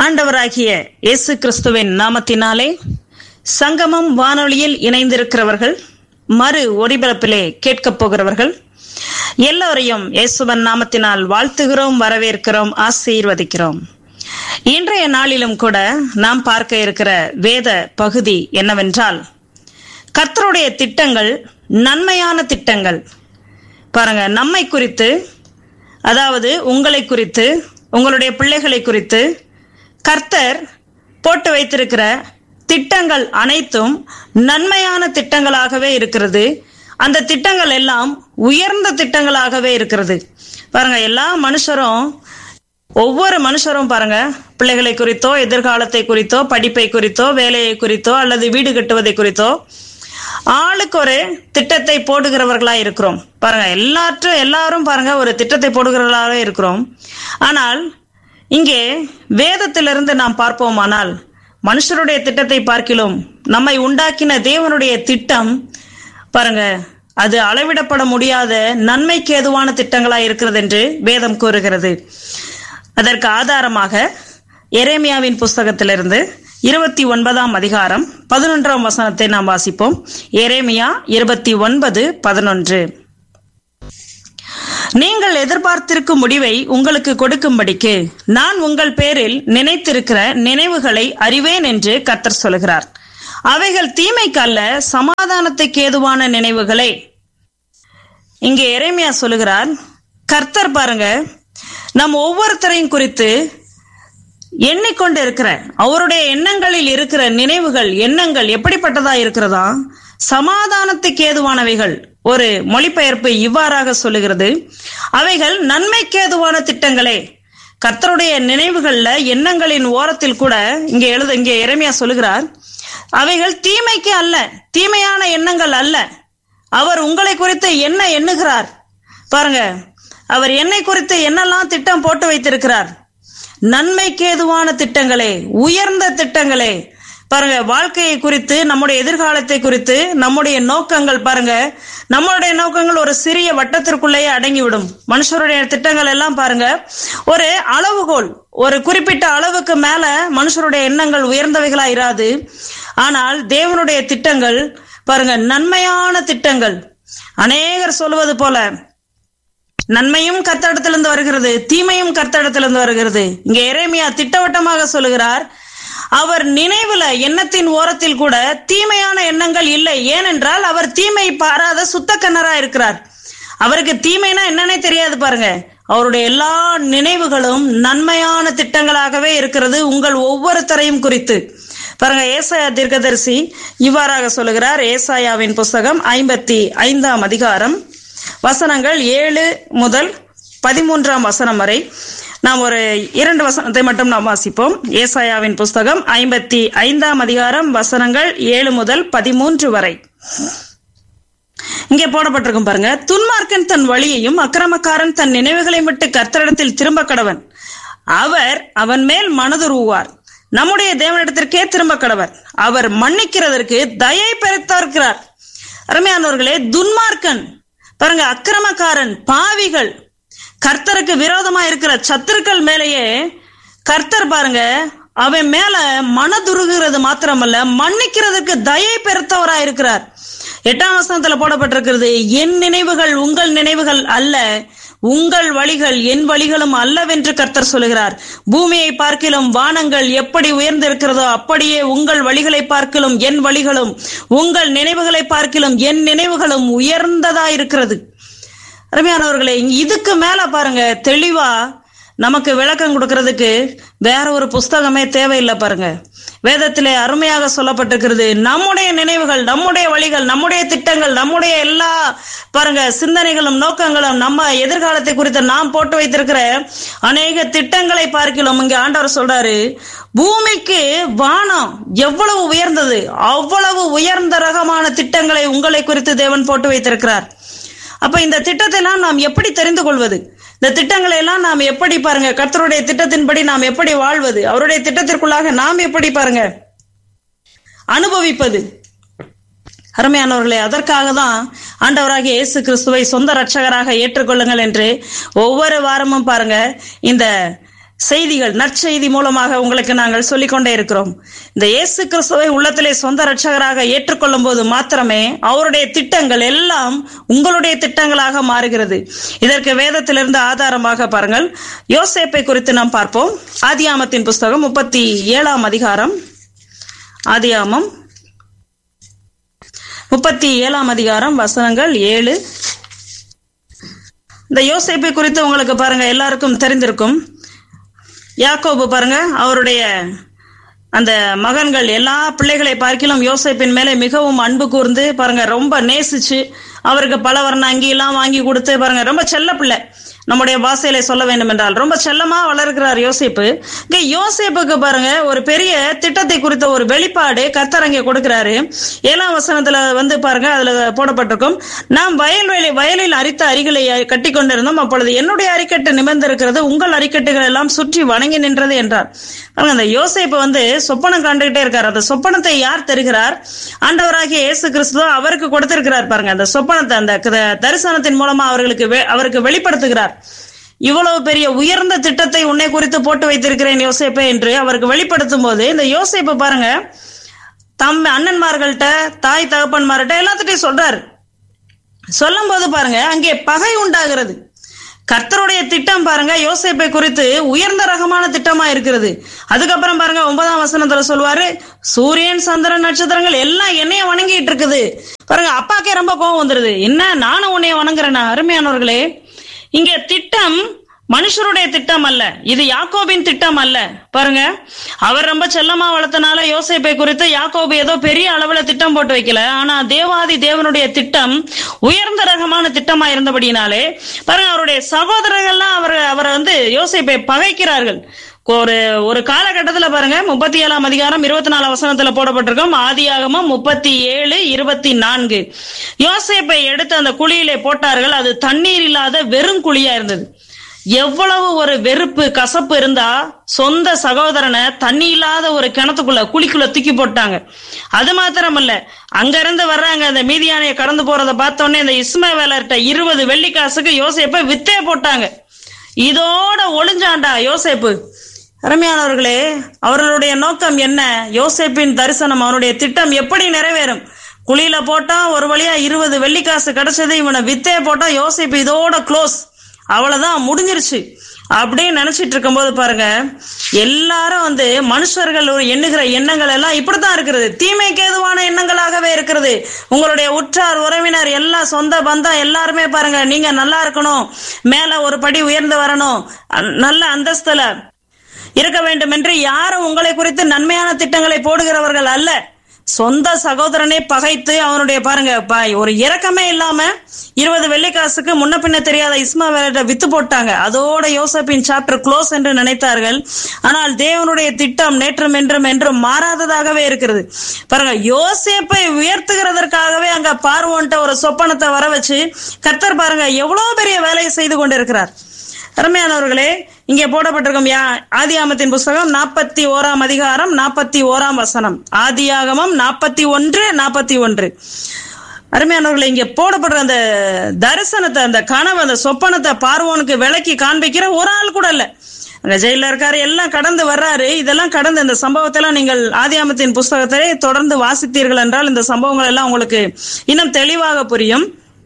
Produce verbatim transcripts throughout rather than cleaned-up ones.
ஆண்டவராகிய இயேசு கிறிஸ்துவின் நாமத்தினாலே சங்கமம் வானொலியில் இணைந்திருக்கிறவர்கள், மறு ஒளிபரப்பிலே கேட்கப் போகிறவர்கள் எல்லோரையும் இயேசுவின் நாமத்தினால் வாழ்த்துகிறோம், வரவேற்கிறோம், ஆசீர்வதிக்கிறோம். இன்றைய நாளிலும் கூட நாம் பார்க்க இருக்கிற வேத பகுதி என்னவென்றால், கர்த்தருடைய திட்டங்கள் நன்மையான திட்டங்கள். பாருங்க, நம்மை குறித்து, அதாவது உங்களை குறித்து, உங்களுடைய பிள்ளைகளை குறித்து கர்த்தர் போட்டு வைத்திருக்கிற திட்டங்கள் அனைத்தும் நன்மையான திட்டங்களாகவே இருக்கிறது. அந்த திட்டங்கள் எல்லாம் உயர்ந்த திட்டங்களாகவே இருக்கிறது. பாருங்க, எல்லா மனுஷரும், ஒவ்வொரு மனுஷரும் பாருங்க, பிள்ளைகளை குறித்தோ, எதிர்காலத்தை குறித்தோ, படிப்பை குறித்தோ, வேலையை குறித்தோ, அல்லது வீடு கட்டுவதை குறித்தோ ஆளுக்கு ஒரு திட்டத்தை போடுகிறவர்களா இருக்கிறோம். பாருங்க, எல்லாற்றும் எல்லாரும் பாருங்க ஒரு திட்டத்தை போடுகிறவர்களாக இருக்கிறோம். ஆனால் இங்கே வேதத்திலிருந்து நாம் பார்ப்போமானால், மனுஷருடைய திட்டத்தை பார்க்கிலும் நம்மை உண்டாக்கின தேவனுடைய திட்டம் பாருங்க, அது அளவிடப்பட முடியாத நன்மைக்கு ஏதுவான திட்டங்களாய் இருக்கிறது என்று வேதம் கூறுகிறது. அதற்கு ஆதாரமாக எரேமியாவின் புஸ்தகத்திலிருந்து இருபத்தி ஒன்பதாம் அதிகாரம் பதினொன்றாம் வசனத்தை நாம் வாசிப்போம். எரேமியா இருபத்தி ஒன்பது பதினொன்று. நீங்கள் எதிர்பார்த்திருக்கும் முடிவை உங்களுக்கு கொடுக்கும்படிக்கு நான் உங்கள் பேரில் நினைத்திருக்கிற நினைவுகளை அறிவேன் என்று கர்த்தர் சொல்கிறார். அவைகள் தீமைக்கு அல்ல, சமாதானத்துக்கு ஏதுவான நினைவுகளே. இங்கே எரேமியா சொல்லுகிறார், கர்த்தர் பாருங்க நம் ஒவ்வொருத்தரையும் குறித்து எண்ணிக்கொண்டு இருக்கிற அவருடைய எண்ணங்களில் இருக்கிற நினைவுகள், எண்ணங்கள் எப்படிப்பட்டதா இருக்கிறதா? சமாதானத்துக்கு ஏதுவானவைகள். ஒரு மொழிபெயர்ப்பு இவ்வாறாக சொல்லுகிறது, அவைகள் நன்மைக்கு ஏதுவான திட்டங்களே. கர்த்தருடைய நினைவுகள்ல, எண்ணங்களின் ஓரத்தில் கூட இங்கே எழுத இங்கே எரேமியா சொல்லுகிறார், அவைகள் தீமைக்கு அல்ல, தீமையான எண்ணங்கள் அல்ல. அவர் உங்களை குறித்து என்ன எண்ணுகிறார் பாருங்க, அவர் என்னை குறித்து என்னெல்லாம் திட்டம் போட்டு வைத்திருக்கிறார். நன்மைக்கு ஏதுவான திட்டங்களே, உயர்ந்த திட்டங்களே. பாருங்க, வாழ்க்கையை குறித்து, நம்முடைய எதிர்காலத்தை குறித்து நம்முடைய நோக்கங்கள் பாருங்க, நம்மளுடைய நோக்கங்கள் ஒரு சிறிய வட்டத்திற்குள்ளேயே அடங்கிவிடும். மனுஷருடைய திட்டங்கள் எல்லாம் பாருங்க ஒரு அளவுகோல், ஒரு குறிப்பிட்ட அளவுக்கு மேல மனுஷருடைய எண்ணங்கள் உயர்ந்தவைகளா இராது. ஆனால் தேவனுடைய திட்டங்கள் பாருங்க நன்மையான திட்டங்கள். அநேகர் சொல்லுவது போல, நன்மையும் கர்த்தரிடத்திலிருந்து வருகிறது, தீமையும் கர்த்தரிடத்திலிருந்து வருகிறது. இங்க எரேமியா திட்டவட்டமாக சொல்லுகிறார், அவர் நினைவுல, எண்ணத்தின் ஓரத்தில் கூட தீமையான எண்ணங்கள் இல்லை. ஏனென்றால் அவர் தீமை பாராத சுத்த கண்ணரா இருக்கிறார். அவருக்கு தீமைனா என்னன்னே தெரியாது. பாருங்க, அவருடைய எல்லா நினைவுகளும் நன்மையான திட்டங்களாகவே இருக்கிறது உங்கள் ஒவ்வொருத்தரையும் குறித்து. பாருங்க, ஏசாயா தீர்க்கதரிசி இவ்வாறாக சொல்லுகிறார். ஏசாயாவின் புஸ்தகம் ஐம்பத்தி ஐந்தாம் அதிகாரம் வசனங்கள் ஏழு முதல் பதிமூன்றாம் வசனம் வரை நாம் ஒரு இரண்டு வசனத்தை மட்டும் நாம் வாசிப்போம். ஏசாயாவின் புஸ்தகம் ஐம்பத்தி ஐந்தாம் அதிகாரம் வசனங்கள் ஏழு முதல் பதிமூன்று வரை இங்கே போடப்பட்டிருக்கும். பாருங்க, துன்மார்க்கன் தன் வழியையும் அக்கிரமக்காரன் தன் நினைவுகளை விட்டு கர்த்தரிடத்தில் திரும்ப கடவன். அவர் அவன் மேல் மனதுருவார். நம்முடைய தேவனிடத்திற்கே திரும்ப கடவர். அவர் மன்னிக்கிறதற்கு தயை பெருத்தார்க்கிறார். அருமையானவர்களே, துன்மார்க்கன் பாருங்க, அக்கிரமக்காரன், பாவிகள், கர்த்தருக்கு விரோதமா இருக்கிற சத்துருக்கள் மேலேயே கர்த்தர் பாருங்க அவன் மேல மனதுருகிறது மாத்திரமல்ல, மன்னிக்கிறதுக்கு தயை பெருத்தவரா இருக்கிறார். எட்டாம் வசனத்துல போடப்பட்டிருக்கிறது, என் நினைவுகள் உங்கள் நினைவுகள் அல்ல, உங்கள் வழிகள் என் வழிகளும் அல்லவென்று கர்த்தர் சொல்லுகிறார். பூமியை பார்க்கிலும் வானங்கள் எப்படி உயர்ந்திருக்கிறதோ அப்படியே உங்கள் வழிகளை பார்க்கிலும் என் வழிகளும், உங்கள் நினைவுகளை பார்க்கிலும் என் நினைவுகளும் உயர்ந்ததா இருக்கிறது. அருமையானவர்களே, இதுக்கு மேல பாருங்க தெளிவா நமக்கு விளக்கம் கொடுக்கறதுக்கு வேற ஒரு புஸ்தகமே தேவையில்லை. பாருங்க, வேதத்திலே அருமையாக சொல்லப்பட்டிருக்கிறது, நம்முடைய நினைவுகள், நம்முடைய வழிகள், நம்முடைய திட்டங்கள், நம்முடைய எல்லா பாருங்க சிந்தனைகளும் நோக்கங்களும், நம்ம எதிர்காலத்தை குறித்து நாம் போட்டு வைத்திருக்கிற அநேக திட்டங்களை பார்க்கலாம். இங்க ஆண்டவர் சொல்றாரு, பூமிக்கு வானம் எவ்வளவு உயர்ந்தது, அவ்வளவு உயர்ந்த ரகமான திட்டங்களை உங்களை குறித்து தேவன் போட்டு வைத்திருக்கிறார். அப்ப இந்த திட்டத்தை எல்லாம் நாம் எப்படி தெரிந்து கொள்வது? இந்த திட்டங்களை எல்லாம் நாம் எப்படி பாருங்க கர்த்தருடைய திட்டத்தின்படி நாம் எப்படி வாழ்வது? அவருடைய திட்டத்திற்குள்ளாக நாம் எப்படி பாருங்க அனுபவிப்பது? அருமையானவர்களே, அதற்காக தான் ஆண்டவராகிய இயேசு கிறிஸ்துவை சொந்த ரட்சகராக ஏற்றுக்கொள்ளுங்கள் என்று ஒவ்வொரு வாரமும் பாருங்க இந்த செய்திகள், நற்செய்தி மூலமாக உங்களுக்கு நாங்கள் சொல்லிக்கொண்டே இருக்கிறோம். இந்த இயேசு கிறிஸ்துவை உள்ளத்திலே சொந்த இரட்சகராக ஏற்றுக்கொள்ளும் போது மாத்திரமே அவருடைய திட்டங்கள் எல்லாம் உங்களுடைய திட்டங்களாக மாறுகிறது. இதற்கு வேதத்திலிருந்து ஆதாரமாக பாருங்கள். யோசேப்பை குறித்து நாம் பார்ப்போம். ஆதியாமத்தின் புஸ்தகம் முப்பத்தி ஏழாம் அதிகாரம். ஆதியாமம் முப்பத்தி ஏழாம் அதிகாரம் வசனங்கள் ஏழு. இந்த யோசேப்பை குறித்து உங்களுக்கு பாருங்க எல்லாருக்கும் தெரிந்திருக்கும். யாக்கோபு பாருங்க, அவருடைய அந்த மகன்கள் எல்லா பிள்ளைகளை பார்க்கிலும் யோசேப்பின் மேலே மிகவும் அன்பு கூர்ந்து பாருங்க ரொம்ப நேசிச்சு அவருக்கு பல வர்ண அங்கி எல்லாம் வாங்கி கொடுத்து பாருங்க ரொம்ப செல்ல பிள்ளை. நம்முடைய பாஷையில சொல்ல வேண்டும் என்றால் ரொம்ப செல்லமா வளர்க்கிறார் யோசேப்பு. இங்க யோசேப்புக்கு பாருங்க ஒரு பெரிய திட்டத்தை குறித்த ஒரு வெளிப்பாடு கர்த்தர் அங்கே கொடுக்கிறாரு. ஏழாம் வசனத்துல வந்து பாருங்க அதுல போடப்பட்டிருக்கும், நாம் வயல்வெளி வயலில் அரித்த அரிகளை கட்டி கொண்டிருந்தோம், அப்பொழுது என்னுடைய அரிக்கட்டு நிமிர்ந்திருக்கிறது, உங்கள் அரிக்கட்டுகள் எல்லாம் சுற்றி வணங்கி நின்றது என்றார். அந்த யோசேப்பு வந்து சொப்பனம் கண்டுகிட்டே இருக்காரு. அந்த சொப்பனத்தை யார் தருகிறார்? ஆண்டவராகிய இயேசு கிறிஸ்து அவருக்கு கொடுத்திருக்கிறார். பாருங்க அந்த சொப்பனத்தை அந்த தரிசனத்தின் மூலமா அவர்களுக்கு அவருக்கு வெளிப்படுத்துகிறார். இவ்வளவு பெரிய உயர்ந்த திட்டத்தை உன்னை குறித்து போட்டு வைத்திருக்கிறேன் யோசேப்பே என்று அவருக்கு வெளிப்படுத்தும் போது இந்த யோசேப்பு பாருங்க தம் அண்ணன்மார்கள்ட்ட தாய் தகப்பன்மார்கிட்ட எல்லாத்துட்டையும் சொல்றாரு. சொல்லும் போது பாருங்க அங்கே பகை உண்டாகிறது. கர்த்தருடைய திட்டம் பாருங்க யோசேப்பை குறித்து உயர்ந்த ரகமான திட்டமா இருக்கிறது. அதுக்கப்புறம் பாருங்க ஒன்பதாம் வசனத்துல சொல்லுவாரு, சூரியன் சந்திரன் நட்சத்திரங்கள் எல்லாம் என்னைய வணங்கிட்டு இருக்குது. பாருங்க அப்பாக்கே ரொம்ப கோபம் வந்துருது, என்ன நானும் உன்னைய வணங்குறேன்னா? அருமையானவர்களே, இங்க திட்டம் மனுஷருடைய திட்டம் அல்ல, இது யாக்கோபின் திட்டம் அல்ல. பாருங்க அவர் ரொம்ப செல்லமா வளர்த்தனால யோசேப்பை குறித்து யாக்கோபு ஏதோ பெரிய அளவுல திட்டம் போட்டு வைக்கல. ஆனா தேவாதி தேவனுடைய திட்டம் உயர்ந்த ரகமான திட்டமா இருந்தபடினாலே பாருங்க அவருடைய சகோதரர்கள்லாம் அவர் அவரை வந்து யோசேப்பை பகைக்கிறார்கள். ஒரு ஒரு காலகட்டத்துல பாருங்க முப்பத்தி ஏழாம் அதிகாரம் இருபத்தி நாலு வசனத்துல போடப்பட்டிருக்கும். ஆதியாகமம் முப்பத்தி ஏழு இருபத்தி நான்கு. யோசேப்பை எடுத்து அந்த குழியிலே போட்டார்கள். அது தண்ணீர் இல்லாத வெறும் குழியா இருந்தது. எவ்வளவு ஒரு வெறுப்பு கசப்பு இருந்தா சொந்த சகோதரனை தண்ணி இல்லாத ஒரு கிணத்துக்குள்ள குழிக்குள்ள தூக்கி போட்டாங்க. அது மாத்திரமல்ல, அங்க இருந்து வர்றாங்க அந்த மீதியானையை கடந்து போறதை பார்த்தோன்னே இந்த இஸ்மவேலர்ட்ட இருபது வெள்ளிக்காசுக்கு யோசேப்பை வித்தே போட்டாங்க. இதோட ஒளிஞ்சாண்டா யோசேப்பு. அருமையானவர்களே, அவர்களுடைய நோக்கம் என்ன? யோசேப்பின் தரிசனம், அவனுடைய திட்டம் எப்படி நிறைவேறும்? குழியில போட்டா ஒரு வழியா இருபது வெள்ளிக்காசு கிடைச்சது, இவனை வித்தே போட்டா யோசேப்பு இதோட க்ளோஸ், அவ்வளவுதான் முடிஞ்சிருச்சு அப்படின்னு நினைச்சிட்டு இருக்கும் போது பாருங்க எல்லாரும் வந்து மனுஷர்கள் ஒரு எண்ணுகிற எண்ணங்கள் எல்லாம் இப்படித்தான் இருக்கிறது, தீமைக்கு ஏதுவான எண்ணங்களாகவே இருக்கிறது. உங்களுடைய உற்றார் உறவினர் எல்லாம் சொந்த பந்தம் எல்லாருமே பாருங்க நீங்க நல்லா இருக்கணும், மேல ஒரு படி உயர்ந்து வரணும், நல்ல அந்தஸ்துல இருக்க வேண்டும் என்று யாரும் உங்களை குறித்து நன்மையான திட்டங்களை போடுகிறவர்கள் அல்ல. சொந்த சகோதரனை பகைத்து அவனுடைய பாருங்க ஒரு இரக்கமே இல்லாம இருபது வெள்ளிக்காசுக்கு முன்ன பின்ன தெரியாத இஸ்மவேலை வித்து போட்டாங்க. அதோட யோசேப்பின் சாப்டர் க்ளோஸ் என்று நினைத்தார்கள். ஆனால் தேவனுடைய திட்டம் நேற்றும் என்றும் என்றும் மாறாததாகவே இருக்கிறது. பாருங்க யோசேப்பை உயர்த்துகிறதற்காகவே அங்க பார்வோன்ட்ட ஒரு சொப்பனத்தை வர வச்சு கர்த்தர் பாருங்க எவ்வளவு பெரிய வேலையை செய்து கொண்டிருக்கிறார். அருமையானவர்களே, இங்கே போடப்பட்டிருக்கும் ஆதியாகமத்தின் புஸ்தகம் நாற்பத்தி ஓராம் அதிகாரம் நாற்பத்தி ஓராம் வசனம். ஆதியாகமம் நாற்பத்தி ஒன்று நாற்பத்தி ஒன்று. அருமையானவர்களை, இங்கே போடப்படுற அந்த தரிசனத்தை, அந்த கனவு, அந்த சொப்பனத்தை பார்வோனுக்கு விளக்கி காண்பிக்கிற ஒரு ஆள் கூட இல்ல. அங்க ஜெயில இருக்காரு, எல்லாம் கடந்து வர்றாரு. இதெல்லாம் கடந்து இந்த சம்பவத்தை எல்லாம் நீங்கள் ஆதியாகமத்தின் புஸ்தகத்தை தொடர்ந்து வாசித்தீர்கள் என்றால் இந்த சம்பவங்கள் எல்லாம் உங்களுக்கு இன்னும் தெளிவாக புரியும்.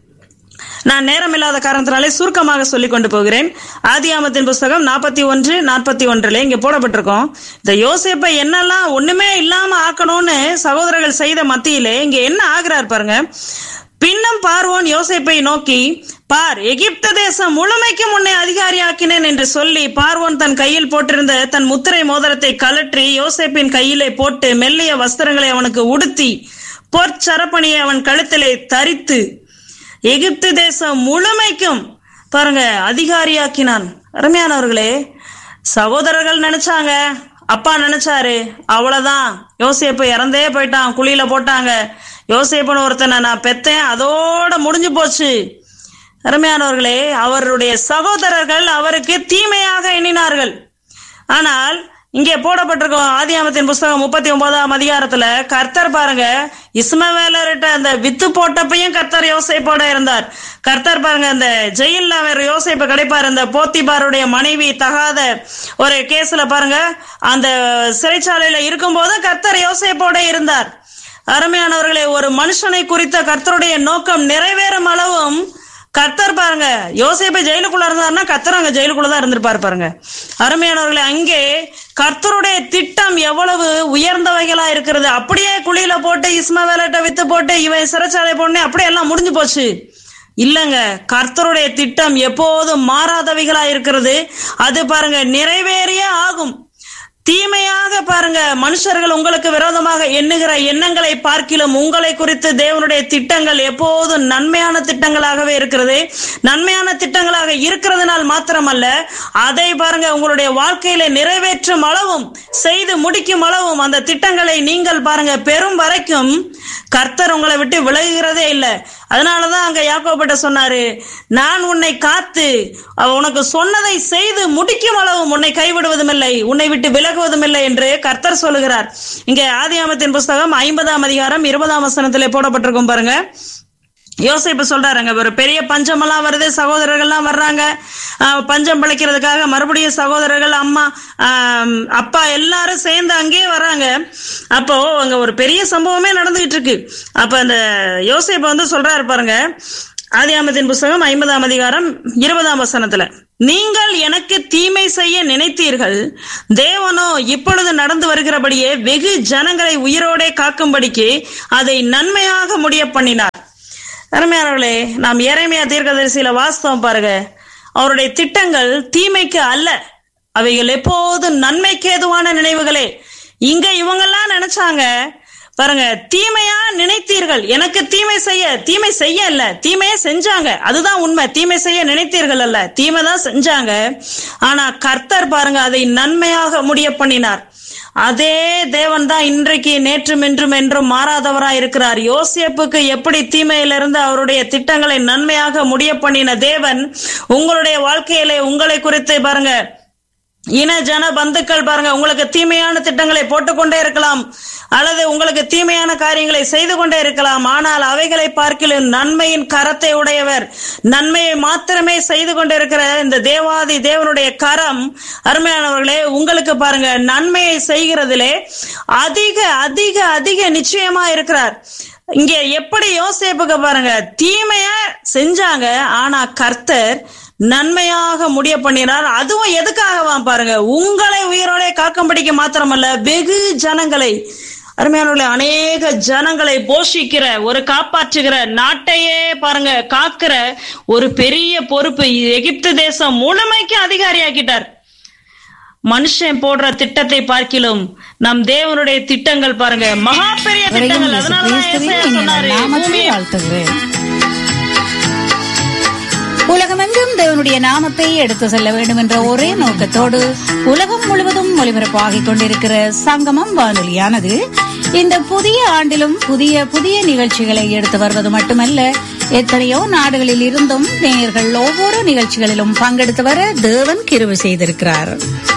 நான் நேரம் இல்லாத காரணத்தினாலே சுருக்கமாக சொல்லிக் கொண்டு போகிறேன். ஆதியாகமத்தின் புஸ்தகம் நாற்பத்தி ஒன்று நாற்பத்தி ஒன்றுல இங்க போடப்பட்டிருக்கோம். இந்த யோசேப்பை என்னெல்லாம் ஒண்ணுமே இல்லாம ஆக்கணும்னு சகோதரர்கள் செய்த மத்தியிலே இங்க என்ன ஆகிறார் பாருங்க. பின்னும் பார்வோன் யோசேப்பை நோக்கி, பார், எகிப்து தேசம் முழுமைக்கும் உன்னை அதிகாரி ஆக்கினேன் என்று சொல்லி பார்வோன் தன் கையில் போட்டிருந்த தன் முத்திரை மோதிரத்தை கலற்றி யோசேப்பின் கையிலே போட்டு மெல்லிய வஸ்திரங்களை அவனுக்கு உடுத்தி பொற்சரப்பணியை அவன் கழுத்திலே தரித்து எகிப்து தேசம் முழுமைக்கும் பாருங்க அதிகாரியாக்கினான். அருமையானவர்களே, சகோதரர்கள் நினைச்சாங்க, அப்பா நினைச்சாரு, அவ்வளவுதான் யோசேப்பு இறந்தே போயிட்டான், குழியில போட்டாங்க, யோசேப்புன்னு ஒருத்தனை நான் பெத்தேன், அதோட முடிஞ்சு போச்சு. அருமையானவர்களே, அவருடைய சகோதரர்கள் அவருக்கு தீமையாக எண்ணினார்கள். ஆனால் இங்கே போடப்பட்டிருக்கோம் ஆதியாகமத்தின் புஸ்தகம் முப்பத்தி ஒன்பதாம் அதிகாரத்துல கர்த்தர் பாருங்க இஸ்மவேலர்கிட்ட அந்த வித்து போட்டப்பையும் கர்த்தர் யோசேப்போட இருந்தார். கர்த்தர் பாருங்க அந்த ஜெயில்ல அவர் யோசேப்பு கிடைப்பாரு. அந்த போத்திபாருடைய மனைவி தகாத ஒரு கேஸ்ல பாருங்க அந்த சிறைச்சாலையில இருக்கும் போது கர்த்தர் யோசேப்போட இருந்தார். அருமையானவர்களே, ஒரு மனுஷனை குறித்த கர்த்தருடைய நோக்கம் நிறைவேறும் அளவும் கர்த்தர் பாருங்க யோசேப்பு ஜெயிலுக்குள்ள இருந்தாருன்னா கர்த்தர் அங்க ஜெயிலுக்குள்ளதான் இருந்திருப்பாரு பாருங்க. அருமையானவர்களே, அங்கே கர்த்தருடைய திட்டம் எவ்வளவு உயர்ந்தவைகளா இருக்கிறது. அப்படியே குழியில போட்டு இஸ்மவேலர்ட்ட வித்து போட்டு இவன் சிறைச்சாலை போடனே அப்படியே எல்லாம் முடிஞ்சு போச்சு இல்லங்க. கர்த்தருடைய திட்டம் எப்போதும் மாறாதவைகளா இருக்கிறது. அது பாருங்க நிறைவேறியே ஆகும். தீமையாக பாருங்க மனுஷர்கள் உங்களுக்கு விரோதமாக எண்ணுகிற எண்ணங்களை பார்க்கிலும் உங்களை குறித்து தேவனுடைய திட்டங்கள் எப்போதும் நன்மையான திட்டங்களாகவே இருக்கிறது. நன்மையான திட்டங்களாக இருக்கிறதுனால் மாத்திரமல்ல, அதை பாருங்க உங்களுடைய வாழ்க்கையில நிறைவேற்றும் அளவும் செய்து முடிக்கும் அளவும் அந்த திட்டங்களை நீங்கள் பாருங்க பெரும் வரைக்கும் கர்த்தர் உங்களை விட்டு விலகுகிறதே இல்லை. அதனாலதான் அங்க யாக்கோபிட்ட சொன்னாரு, நான் உன்னை காத்து உனக்கு சொன்னதை செய்து முடிக்கும் அளவும் உன்னை கைவிடுவதும் இல்லை, உன்னை விட்டு விலகுவதும் இல்லை என்று கர்த்தர் சொல்லுகிறார். இங்க ஆதியாகமத்தின் புஸ்தகம் ஐம்பதாம் அதிகாரம் இருபதாம் வசனத்திலே போடப்பட்டிருக்கும் பாருங்க. யோசேப்பு சொல்றாருங்க, ஒரு பெரிய பஞ்சம் எல்லாம் வருது, சகோதரர்கள் எல்லாம் வர்றாங்க பஞ்சம் பிழைக்கிறதுக்காக. மறுபடியும் சகோதரர்கள் அம்மா அப்பா எல்லாரும் சேர்ந்து அங்கேயே வர்றாங்க. அப்போ அங்க ஒரு பெரிய சம்பவமே நடந்துகிட்டு இருக்கு. அப்ப அந்த யோசேப்பு வந்து சொல்றாரு பாருங்க ஆதியாகமத்தின் புஸ்தகம் ஐம்பதாம் அதிகாரம் இருபதாம் வசனத்துல, நீங்கள் எனக்கு தீமை செய்ய நினைத்தீர்கள், தேவனோ இப்பொழுது நடந்து வருகிறபடியே வெகு ஜனங்களை உயிரோடே காக்கும்படிக்கு அதை நன்மையாக முடிய பண்ணினார். அருமையானவர்களே, நாம் எரேமியா தீர்க்கதரிசியில வாஸ்தவம் பாருங்க, அவருடைய திட்டங்கள் தீமைக்கு அல்ல, அவைகள் எப்போதும் நன்மைக்கு ஏதுவான நினைவுகளே. இங்க இவங்கெல்லாம் நினைச்சாங்க பாருங்க, தீமையா நினைத்தீர்கள், எனக்கு தீமை செய்ய தீமை செய்ய இல்ல தீமையை செஞ்சாங்க, அதுதான் உண்மை. தீமை செய்ய நினைத்தீர்கள் அல்ல, தீமை தான் செஞ்சாங்க. ஆனா கர்த்தர் பாருங்க அதை நன்மையாக முடிய பண்ணினார். அதே தேவன் தான் இன்றைக்கு நேற்றும் இன்றும் என்றும் மாறாதவரா இருக்கிறார். யோசேப்புக்கு எப்படி தீமையிலிருந்து அவருடைய திட்டங்களை நன்மையாக முடிய பண்ணின தேவன் உங்களுடைய வாழ்க்கையிலே உங்களை குறித்து பாருங்க இன ஜன பந்துக்கள் பாருங்க உங்களுக்கு தீமையான திட்டங்களை போட்டுக்கொண்டே இருக்கலாம், அல்லது உங்களுக்கு தீமையான காரியங்களை செய்து கொண்டே இருக்கலாம். ஆனால் அவைகளை பார்க்கிலும் நன்மையின் கரத்தை உடையவர், நன்மையை மாத்திரமே செய்து கொண்டிருக்கிற இந்த தேவாதி தேவனுடைய கரம் அருமையானவர்களே உங்களுக்கு பாருங்க நன்மையை செய்கிறதிலே அதிக அதிக அதிக நிச்சயமா இருக்கிறார். இங்க எப்படி யோசேப்புக்கு பாருங்க தீமைய செஞ்சாங்க, ஆனா கர்த்தர் நன்மையாக முடிய பண்ணினார். அதுவும் எதுக்காகவா பாருங்க, உங்களை உயிரோட காக்கும்படிக்கு மாத்திரமல்ல, வெகு ஜனங்களை அருமையானவர்களே அநேக ஜனங்களை போஷிக்கிற ஒரு காப்பாற்றுகிற நாட்டையே பாருங்க காக்கிற ஒரு பெரிய பொறுப்பு எகிப்து தேசம் முழுமைக்கு அதிகாரியாக்கிட்டார். மனுஷன் போடுற திட்டத்தை பார்க்கிலும் நம் தேவனுடைய திட்டங்கள் பாருங்க மகா பெரிய திட்டங்கள். உலகமெங்கும் தேவனுடைய நாமத்தை எடுத்து செல்ல வேண்டும் என்ற ஒரே நோக்கத்தோடு உலகம் முழுவதும் ஒளிபரப்பாகிக் கொண்டிருக்கிற சங்கமம் வானொலியானது இந்த புதிய ஆண்டிலும் புதிய புதிய நிகழ்ச்சிகளை எடுத்து வருவது மட்டுமல்ல, எத்தனையோ நாடுகளில் இருந்தும் நேயர்கள் ஒவ்வொரு நிகழ்ச்சிகளிலும் பங்கெடுத்து வர தேவன் கிருபை செய்திருக்கிறார்.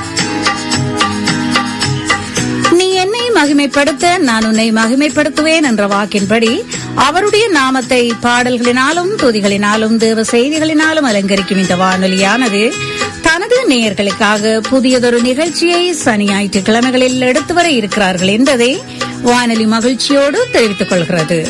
நீ என்னை மகிமைப்படுத்த நான் உன்னை மகிமைப்படுத்துவேன் என்ற வாக்கின்படி அவருடைய நாமத்தை பாடல்களினாலும் துதிகளினாலும் தேவ செய்திகளினாலும் அலங்கரிக்கும் இந்த வானொலியானது தனது நேயர்களுக்காக புதியதொரு நிகழ்ச்சியை சனி ஞாயிற்றுக்கிழமைகளில் எடுத்து வர இருக்கிறார்கள் என்பதை வானொலி மகிழ்ச்சியோடு தெரிவித்துக் கொள்கிறது.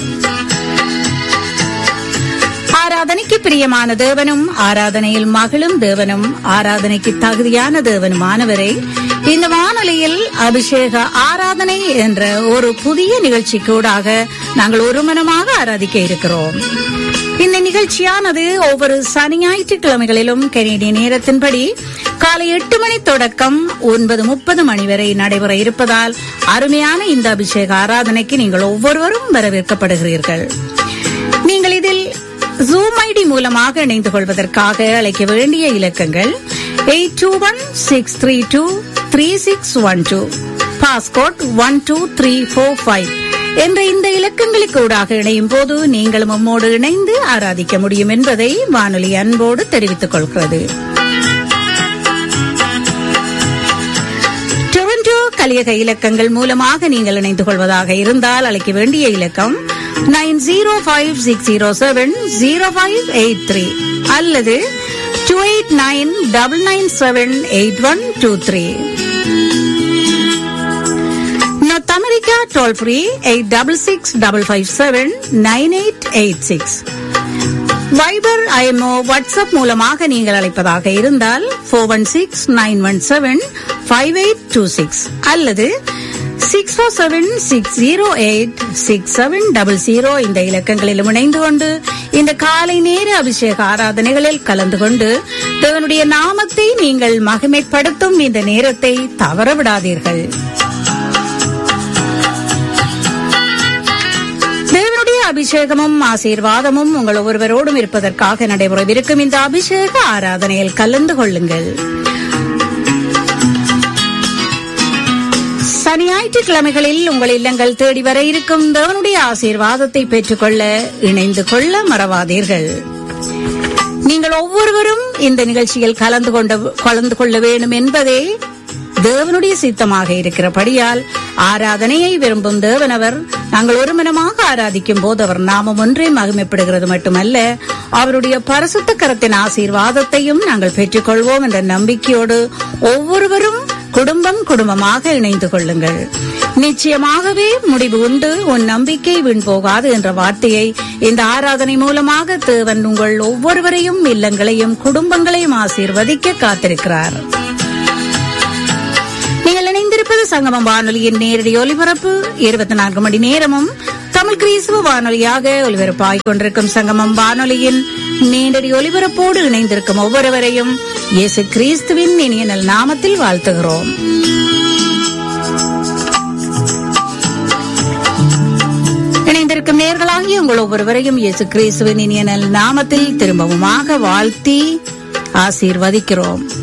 ஆராதனைக்கு பிரியமான தேவனும் ஆராதனையில் மகிழும் தேவனும் ஆராதனைக்கு தகுதியான தேவனுமானவரை இந்த வானொலியில் அபிஷேக ஆராதனை என்ற ஒரு புதிய நிகழ்ச்சிக்கூடாக நாங்கள் ஒருமனமாக ஆராதிக்க இருக்கிறோம். இந்த நிகழ்ச்சியானது ஒவ்வொரு சனி ஞாயிற்றுக்கிழமைகளிலும் கனேடிய நேரத்தின்படி காலை எட்டு மணி தொடக்கம் ஒன்பது முப்பது மணி வரை நடைபெற இருப்பதால் அருமையான இந்த அபிஷேக ஆராதனைக்கு நீங்கள் ஒவ்வொருவரும் வரவேற்கப்படுகிறீர்கள். நீங்கள் இதில் ஜூம் ஐடி மூலமாக இணைந்து கொள்வதற்காக அழைக்க வேண்டிய இலக்கங்கள் eight two one six three two three six one two, passcode one two three four five என்ற இந்த இலக்கங்களுக்கு ஊடாக இணையும் போது நீங்களும் நம்மோடு இணைந்து ஆராதிக்க முடியும் என்பதை வானொலி அன்போடு தெரிவித்துக் கொள்கிறது. கலியக இலக்கங்கள் மூலமாக நீங்கள் இணைந்து கொள்வதாக இருந்தால் அழைக்க வேண்டிய இலக்கம் nine zero five six zero seven zero five eight three அல்லது two eight nine double nine seven eight one two three. North America toll free eight double six double five seven nine eight eight six. Wiper, IMO, WhatsApp மூலமாக நீங்கள் அழைப்பதாக இருந்தால் four one six nine one seven five eight two six அல்லது six four seven six zero eight six seven double zero இந்த இலக்கங்களிலும் இணைந்து கொண்டு இந்த காலை நேர அபிஷேக ஆராதனைகளில் கலந்து கொண்டு தேவனுடைய நாமத்தை நீங்கள் மகிமைப்படுத்தும் இந்த நேரத்தை தவறவிடாதீர்கள். அபிஷேகமும் ஆசீர்வாதமும் உங்கள் ஒவ்வொருவரோடும் இருப்பதற்காக நடைபெறவிருக்கும் இந்த அபிஷேக ஆராதனையில் கலந்து கொள்ளுங்கள். சனி ஞாயிற்றுக்கிழமைகளில் உங்கள் இல்லங்கள் தேடி வர இருக்கும் தேவனுடைய ஆசீர்வாதத்தை பெற்றுக்கொள்ள இணைந்து கொள்ள மறவாதீர்கள். நீங்கள் ஒவ்வொருவரும் இந்த நிகழ்ச்சியில் கலந்து கொண்ட கலந்து கொள்ள வேண்டும் என்பதே தேவனுடைய சித்தமாக இருக்கிறபடியால் ஆராதனையை விரும்பும் தேவனவர் நாங்கள் ஒரு மனமாக ஆராதிக்கும் போது அவர் நாமம் ஒன்றே மகிமைப்படுகிறது மட்டுமல்ல, அவருடைய பரிசுத்த கரத்தின் ஆசீர்வாதத்தையும் நாங்கள் பெற்றுக்கொள்வோம் என்ற நம்பிக்கையோடு ஒவ்வொருவரும் குடும்பம் குடும்பமாக இணைந்து கொள்ளுங்கள். நிச்சயமாகவே முடிவு உண்டு, உன் நம்பிக்கை வீண் போகாது என்ற வார்த்தையை இந்த ஆராதனை மூலமாக தேவன் உங்கள் ஒவ்வொருவரையும் இல்லங்களையும் குடும்பங்களையும் ஆசீர்வதிக்க காத்திருக்கிறார். நீங்கள் இணைந்திருப்பது சங்கமம் வானொலியின் நேரடி ஒலிபரப்பு. இருபத்தி நான்கு மணி நேரமும் தமிழ் கிறிஸ்துவ வானொலியாக ஒலிபரப்பாகிக் கொண்டிருக்கும் சங்கமம் வானொலியின் நேரடி ஒலிபரப்போடு இணைந்திருக்கும் ஒவ்வொருவரையும் இயேசு கிறிஸ்துவின் இனிய நல் நாமத்தில் வாழ்த்துகிறோம். இணைந்திருக்கும் நேயர்களாகிய உங்கள் ஒவ்வொருவரையும் இயேசு கிறிஸ்துவின் இனிய நல் நாமத்தில் திரும்பவுமாக வாழ்த்தி ஆசீர்வதிக்கிறோம்.